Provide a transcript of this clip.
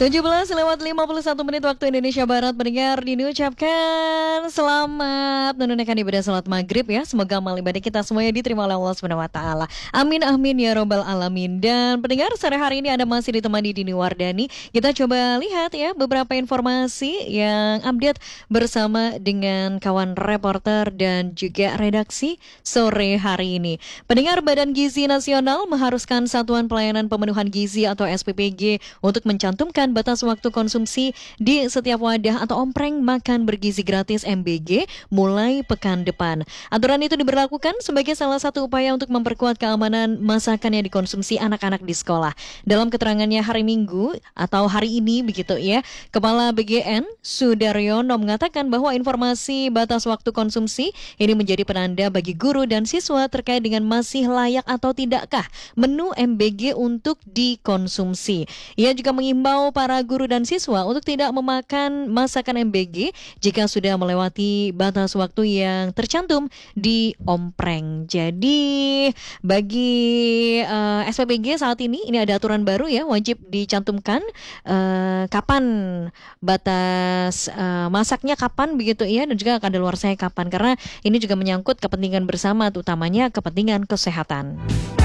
17:51 waktu Indonesia Barat. Pendengar diucapkan selamat menunaikan ibadah salat maghrib ya. Semoga amal ibadah kita semuanya diterima oleh Allah Subhanahu wa taala. Amin amin ya robbal alamin. Dan pendengar, sore hari ini Anda masih ditemani Dini Wardani. Kita coba lihat ya beberapa informasi yang update bersama dengan kawan reporter dan juga redaksi sore hari ini. Pendengar, Badan Gizi Nasional mengharuskan Satuan Pelayanan Pemenuhan Gizi atau SPPG untuk mencantumkan batas waktu konsumsi di setiap wadah atau ompreng makan bergizi gratis MBG mulai pekan depan. Aturan itu diberlakukan sebagai salah satu upaya untuk memperkuat keamanan masakan yang dikonsumsi anak-anak di sekolah. Dalam keterangannya hari Minggu atau hari ini begitu ya, Kepala BGN Sudaryono mengatakan bahwa informasi batas waktu konsumsi ini menjadi penanda bagi guru dan siswa terkait dengan masih layak atau tidakkah menu MBG untuk dikonsumsi. Ia juga mengimbau para guru dan siswa untuk tidak memakan masakan MBG jika sudah melewati batas waktu yang tercantum di ompreng. Jadi bagi SPPG saat ini ada aturan baru ya, wajib dicantumkan kapan batas masaknya kapan begitu ya, dan juga kadaluarsanya kapan, karena ini juga menyangkut kepentingan bersama, utamanya kepentingan kesehatan.